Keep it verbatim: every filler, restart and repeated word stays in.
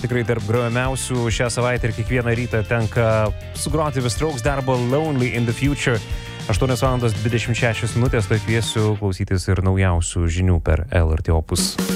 tikrai tarp grojamiausių šią savaitę ir kiekvieną rytą tenka sugroti The Strokes darbo Lonely in the Future. aštuonios valandos dvidešimt šešios minutės, tai kviesiu klausytis ir naujausių žinių per L R T Opus.